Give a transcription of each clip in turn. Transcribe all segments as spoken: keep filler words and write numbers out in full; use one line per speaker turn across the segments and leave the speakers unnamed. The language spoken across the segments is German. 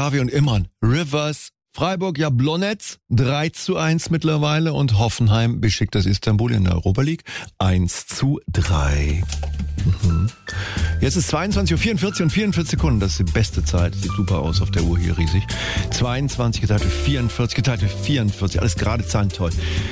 Xavi und Imran Rivers. Freiburg Jablonec drei zu eins mittlerweile und Hoffenheim beschickt das Istanbul in der Europa League eins zu drei. Mhm. Jetzt ist zweiundzwanzig Uhr vierundvierzig und vierundvierzig Sekunden. Das ist die beste Zeit. Sieht super aus auf der Uhr hier, riesig. zweiundzwanzig geteilt durch vierundvierzig, geteilt durch vierundvierzig. Alles gerade Zahlen, toll.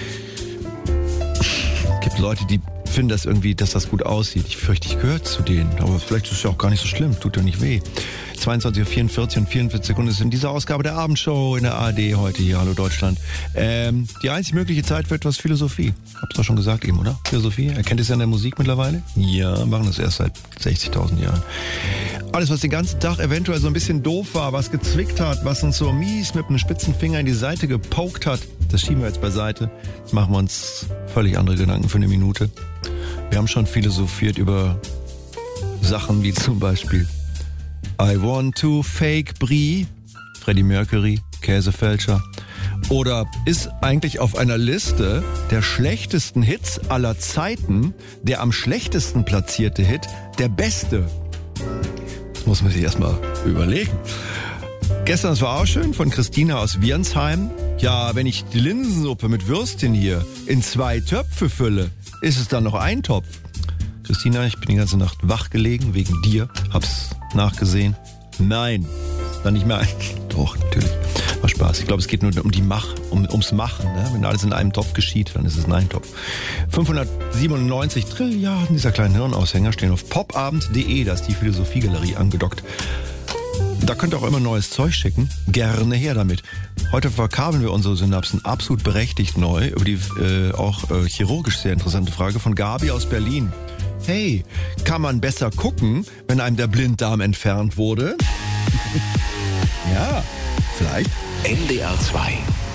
Gibt Leute, die finden das irgendwie, dass das gut aussieht. Ich fürchte, ich gehöre zu denen. Aber vielleicht ist es ja auch gar nicht so schlimm. Tut ja nicht weh. zweiundzwanzig Uhr vierundvierzig und vierundvierzig Sekunden ist in dieser Ausgabe der Abendshow in der A R D heute hier. Hallo Deutschland. Ähm, die einzig mögliche Zeit für etwas Philosophie. Hab's doch schon gesagt eben, oder? Philosophie. Erkennt es ja in der Musik mittlerweile? Ja, machen das erst seit sechzigtausend Jahren. Alles, was den ganzen Tag eventuell so ein bisschen doof war, was gezwickt hat, was uns so mies mit einem spitzen Finger in die Seite gepokt hat, das schieben wir jetzt beiseite. Jetzt machen wir uns völlig andere Gedanken für eine Minute. Wir haben schon philosophiert über Sachen wie zum Beispiel I want to fake Brie, Freddie Mercury, Käsefälscher. Oder ist eigentlich auf einer Liste der schlechtesten Hits aller Zeiten der am schlechtesten platzierte Hit der beste? Das muss man sich erstmal überlegen. Gestern, das war auch schön, von Christina aus Wiernsheim. Ja, wenn ich die Linsensuppe mit Würstchen hier in zwei Töpfe fülle, ist es dann noch ein Topf? Christina, ich bin die ganze Nacht wach gelegen, wegen dir. Hab's nachgesehen. Nein, dann nicht mehr ein. Doch, natürlich. War Spaß. Ich glaube, es geht nur um die Mach, um, ums Machen. Ne? Wenn alles in einem Topf geschieht, dann ist es ein Eintopf. fünfhundertsiebenundneunzig Trilliarden dieser kleinen Hirnaushänger stehen auf popabend punkt de. Da ist die Philosophiegalerie angedockt. Da könnt ihr auch immer neues Zeug schicken. Gerne her damit. Heute verkabeln wir unsere Synapsen absolut berechtigt neu über die äh, auch äh, chirurgisch sehr interessante Frage von Gabi aus Berlin. Hey, kann man besser gucken, wenn einem der Blinddarm entfernt wurde? Ja, vielleicht.
N D R zwei